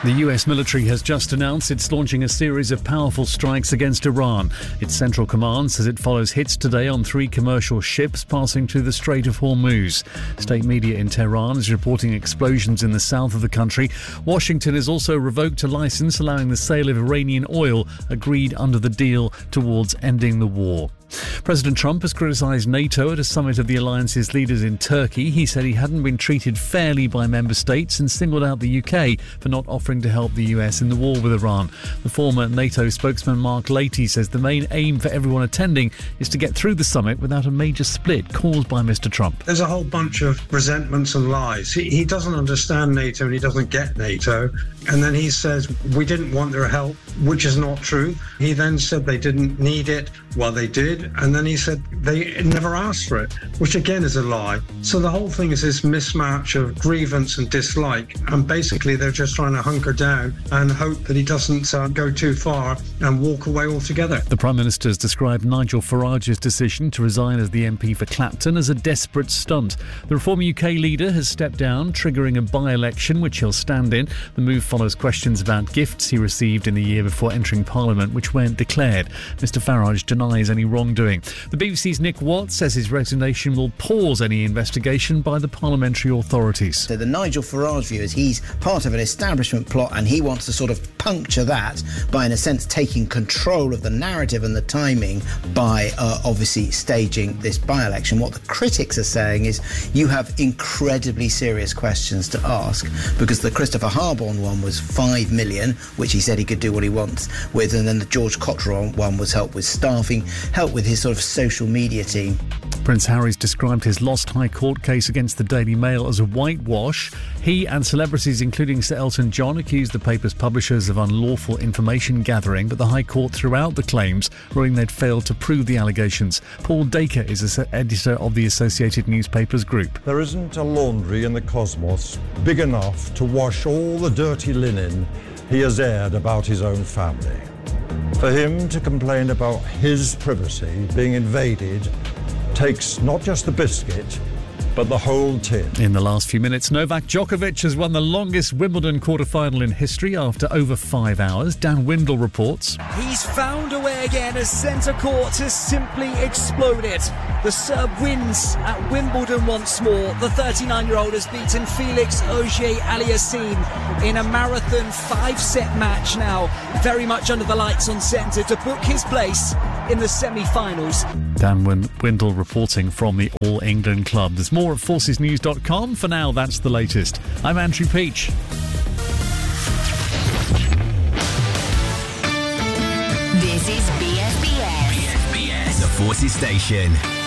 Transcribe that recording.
The US military has just announced it's launching a series of powerful strikes against Iran. Its Central Command says it follows hits today on 3 commercial ships passing through the Strait of Hormuz. State media in Tehran is reporting explosions in the south of the country. Washington has also revoked a license allowing the sale of Iranian oil agreed under the deal towards ending the war. President Trump has criticised NATO at a summit of the alliance's leaders in Turkey. He said he hadn't been treated fairly by member states and singled out the UK for not offering to help the US in the war with Iran. The former NATO spokesman Mark Leahy says the main aim for everyone attending is to get through the summit without a major split caused by Mr. Trump. There's a whole bunch of resentments and lies. He doesn't understand NATO and he doesn't get NATO. And then he says, we didn't want their help, which is not true. He then said they didn't need it. Well, they did. And then he said they never asked for it, which again is a lie. So the whole thing is this mismatch of grievance and dislike. And basically they're just trying to hunker down and hope that he doesn't go too far and walk away altogether. The Prime Minister has described Nigel Farage's decision to resign as the MP for Clapton as a desperate stunt. The Reform UK leader has stepped down, triggering a by-election which he'll stand in. The move follows questions about gifts he received in the year before entering Parliament, which weren't declared. Mr Farage denies any wrongdoing. The BBC's Nick Watts says his resignation will pause any investigation by the parliamentary authorities. So the Nigel Farage view is he's part of an establishment plot and he wants to sort of puncture that by, in a sense, taking control of the narrative and the timing by obviously staging this by-election. What the critics are saying is you have incredibly serious questions to ask, because the Christopher Harborne one was 5 million, which he said he could do what he wants with, and then the George Cotterell one was help with staffing, help with his sort of social media team. Prince Harry's described his lost High Court case against the Daily Mail as a whitewash. He and celebrities including Sir Elton John accused the paper's publishers of unlawful information gathering, but the High Court threw out the claims, ruling they'd failed to prove the allegations. Paul Dacre is editor of the Associated Newspapers Group. There isn't a laundry in the cosmos big enough to wash all the dirty linen he has aired about his own family. For him to complain about his privacy being invaded takes not just the biscuit, but the whole tin. In the last few minutes, Novak Djokovic has won the longest Wimbledon quarter-final in history after over 5 hours. Dan Windle reports. He's found a way again as centre court has simply exploded. The Serb wins at Wimbledon once more. The 39-year-old has beaten Felix Auger-Aliassime in a marathon 5-set match now, very much under the lights on centre to book his place in the semi-finals. Dan Windle reporting from the All England Club. There's more at forcesnews.com. For now, that's the latest. I'm Andrew Peach. This is BFBS. BFBS, the Forces Station.